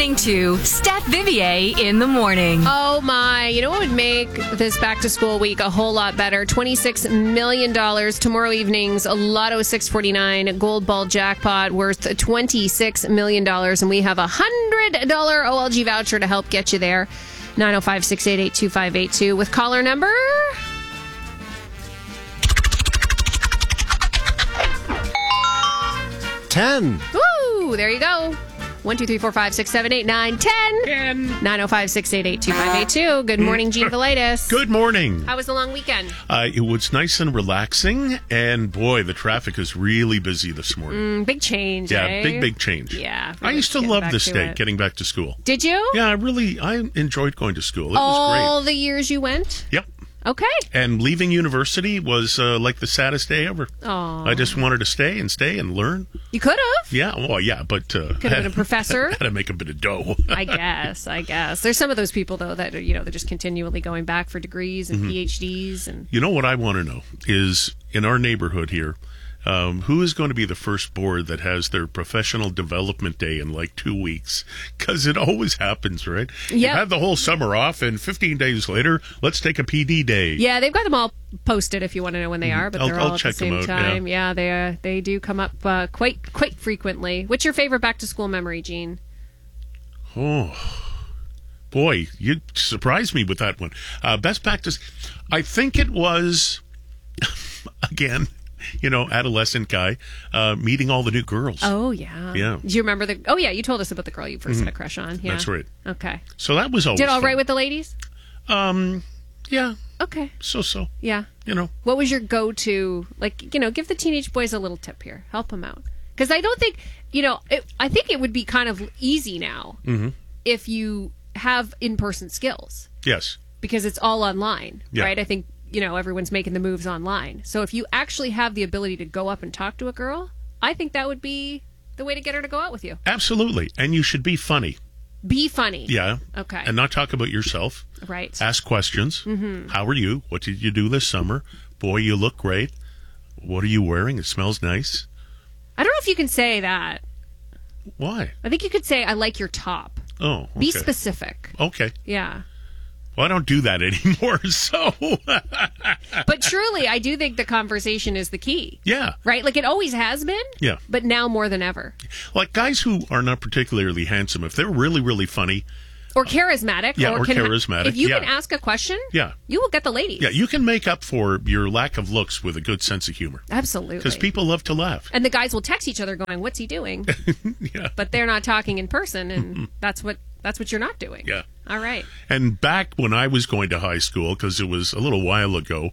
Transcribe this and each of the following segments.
listening to Steph Vivier in the morning. Oh my, you know what would make this back to school week a whole lot better? $26 million tomorrow evening's Lotto 649 Gold Ball jackpot worth $26 million. And we have a $100 OLG voucher to help get you there. 905-688-2582 with caller number... 10. Woo! There you go. 1, 2, 3, 4, 5, 6, 7, 8, 9, 10. 905-688-2582. Good morning, Gene Velitis. Good morning. How was the long weekend? It was nice and relaxing, and boy, the traffic is really busy this morning. Big change, Yeah, eh? big change. Yeah. I used to love this day, getting back to school. Did you? Yeah, I enjoyed going to school. It was All great. the years you went? Yep. Okay. And leaving university was like the saddest day ever. Oh. I just wanted to stay and learn. You could have. Yeah, well, yeah, but... Could have been a professor. Had to make a bit of dough. I guess. There's some of those people, though, that are, they're just continually going back for degrees and PhDs. And You know what I want to know is, in our neighborhood here, who is going to be the first board that has their professional development day in like 2 weeks? Because it always happens, right? Yeah. You have the whole summer off, and 15 days later, let's take a PD day. Yeah, they've got them all posted if you want to know when they are, but they're all I'll at check the same them out, time. Yeah, they do come up quite frequently. What's your favorite back to school memory, Gene? Oh, boy, you surprised me with that one. Best practice, I think it was, again... adolescent guy, meeting all the new girls. Oh, yeah. Yeah. Do you remember Oh, yeah, you told us about the girl you first had a crush on. Yeah. That's right. Okay. So that was always Did all fun. right with the ladies? Yeah, Okay. so. Yeah. What was your go-to, give the teenage boys a little tip here. Help them out. Because I don't think, I think it would be kind of easy now if you have in-person skills. Yes. Because it's all online, Yeah. right? I think, everyone's making the moves online. So if you actually have the ability to go up and talk to a girl, I think that would be the way to get her to go out with you. Absolutely. And you should be funny. Be funny. Yeah. Okay. And not talk about yourself. Right. Ask questions. How are you? What did you do this summer? Boy, you look great. What are you wearing? It smells nice. I don't know if you can say that. Why? I think you could say, I like your top. Oh, okay. Be specific. Okay. Yeah. Well, I don't do that anymore, so... But truly, I do think the conversation is the key. Yeah. Right? Like it always has been. Yeah. But now more than ever. Like guys who are not particularly handsome, if they're really, really funny... Or charismatic. Yeah, or charismatic. If you yeah. can ask a question, yeah. you will get the ladies. Yeah, you can make up for your lack of looks with a good sense of humor. Absolutely. Because people love to laugh. And the guys will text each other going, what's he doing? Yeah. But they're not talking in person, and that's what you're not doing. Yeah. All right. And back when I was going to high school, because it was a little while ago,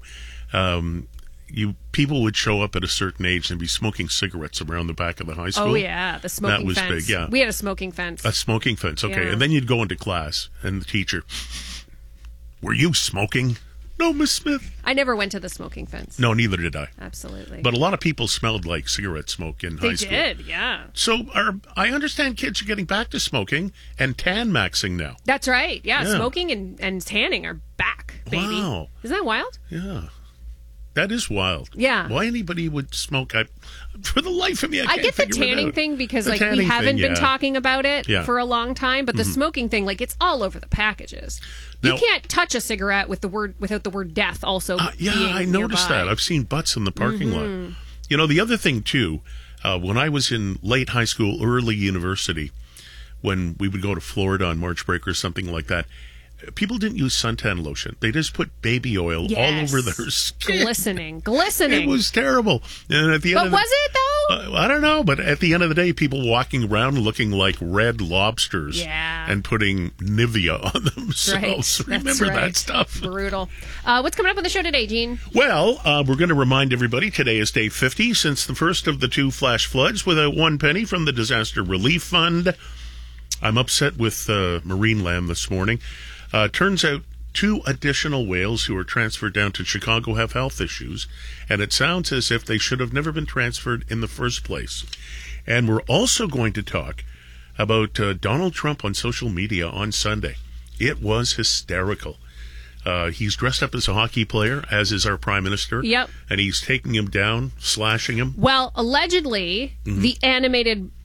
people would show up at a certain age and be smoking cigarettes around the back of the high school. Oh, yeah, the smoking fence. That was big, yeah. We had a smoking fence. A smoking fence, okay. Yeah. And then you'd go into class, and the teacher, were you smoking? No, Miss Smith. I never went to the smoking fence. No, neither did I. Absolutely. But a lot of people smelled like cigarette smoke in high school. They did, yeah. So I understand kids are getting back to smoking and tan maxing now. That's right. Yeah, Yeah. smoking and tanning are back, baby. Wow. Isn't that wild? Yeah. That is wild. Yeah. Why anybody would smoke, for the life of me, I can't get the figure it tanning out. thing because The we tanning haven't thing, been yeah. talking about it Yeah. for a long time, but the smoking thing, it's all over the packages. You Now- can't touch a cigarette without the word death also Yeah, being I noticed nearby. that. I've seen butts in the parking lot. The other thing, too, when I was in late high school, early university, when we would go to Florida on March break or something like that, people didn't use suntan lotion. They just put baby oil all Yes. over their skin. Glistening. It was terrible. And at the end But of the, was it, though? I don't know, but at the end of the day, people walking around looking like red lobsters Yeah. and putting Nivea on themselves. Right. That's Remember right. that stuff? Brutal. What's coming up on the show today, Gene? Well, we're going to remind everybody today is day 50 since the first of the two flash floods without 1 penny from the Disaster Relief Fund. I'm upset with Marineland this morning. Turns out 2 additional whales who were transferred down to Chicago have health issues, and it sounds as if they should have never been transferred in the first place. And we're also going to talk about Donald Trump on social media on Sunday. It was hysterical. He's dressed up as a hockey player, as is our prime minister. Yep. And he's taking him down, slashing him. Well, allegedly, the animated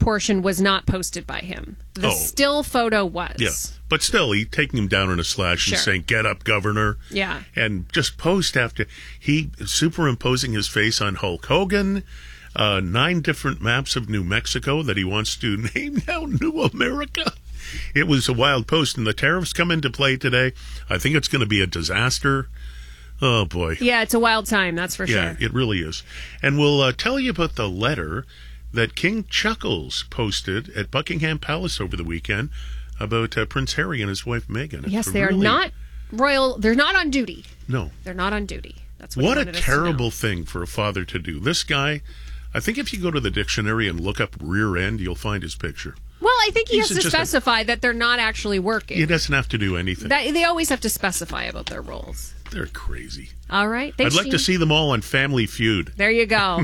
portion was not posted by him. The still photo was. Yeah. But still, he taking him down in a slash and saying, "Get up, Governor." Yeah. And just post after he superimposing his face on Hulk Hogan, 9 different maps of New Mexico that he wants to name now New America. It was a wild post, and the tariffs come into play today. I think it's going to be a disaster. Oh, boy. Yeah, it's a wild time, that's for sure. Yeah, it really is. And we'll tell you about the letter that King Chuckles posted at Buckingham Palace over the weekend about Prince Harry and his wife Meghan. Yes, they are not royal. They're not on duty. No. They're not on duty. That's what a terrible thing for a father to do. This guy, I think if you go to the dictionary and look up rear end, you'll find his picture. Well, I think he has to specify that they're not actually working. He doesn't have to do anything. They always have to specify about their roles. They're crazy. All right. I'd like to see them all on Family Feud. There you go.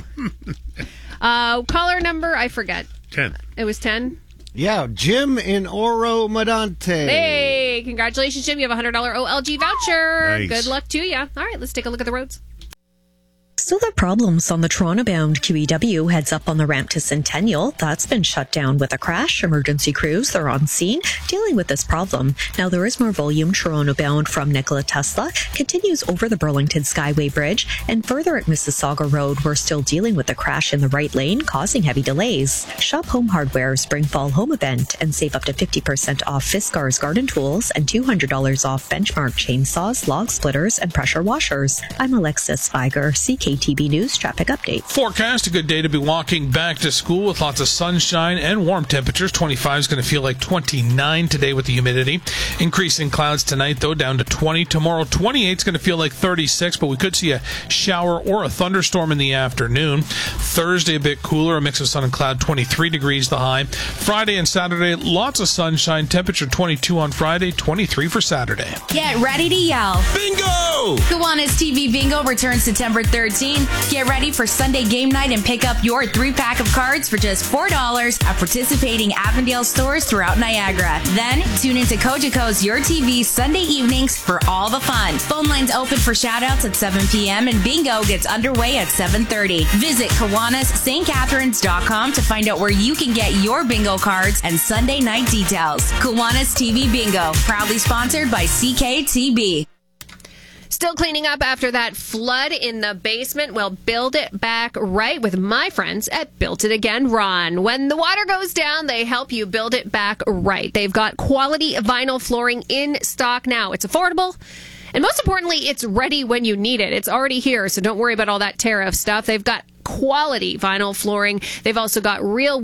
Caller number, I forget. 10. It was 10? Yeah, Jim in Oro Medante. Hey, congratulations, Jim. You have a $100 OLG voucher. Nice. Good luck to you. All right, let's take a look at the roads. Still have problems on the Toronto-bound QEW heads up on the ramp to Centennial. That's been shut down with a crash. Emergency crews, they're on scene dealing with this problem. Now there is more volume Toronto-bound from Nikola Tesla, continues over the Burlington Skyway Bridge, and further at Mississauga Road, we're still dealing with a crash in the right lane, causing heavy delays. Shop Home Hardware's Spring Fall Home Event and save up to 50% off Fiskars garden tools and $200 off Benchmark chainsaws, log splitters, and pressure washers. I'm Alexis Feiger, KTB News Traffic Update. Forecast, a good day to be walking back to school with lots of sunshine and warm temperatures. 25 is going to feel like 29 today with the humidity. Increasing clouds tonight, though, down to 20. Tomorrow, 28 is going to feel like 36, but we could see a shower or a thunderstorm in the afternoon. Thursday, a bit cooler, a mix of sun and cloud, 23 degrees the high. Friday and Saturday, lots of sunshine. Temperature 22 on Friday, 23 for Saturday. Get ready to yell. Bingo! Kiwanis TV Bingo returns September 13th. Get ready for Sunday game night and pick up your 3-pack of cards for just $4 at participating Avondale stores throughout Niagara. Then, tune into Cogeco's Your TV Sunday evenings for all the fun. Phone lines open for shoutouts at 7 p.m. and Bingo gets underway at 7:30. Visit KiwanisSt.Catharines.com to find out where you can get your bingo cards and Sunday night details. Kiwanis TV Bingo, proudly sponsored by CKTB. Still cleaning up after that flood in the basement. Well, build it back right with my friends at Built It Again Ron. When the water goes down, they help you build it back right. They've got quality vinyl flooring in stock now. It's affordable. And most importantly, it's ready when you need it. It's already here, so don't worry about all that tariff stuff. They've got quality vinyl flooring. They've also got real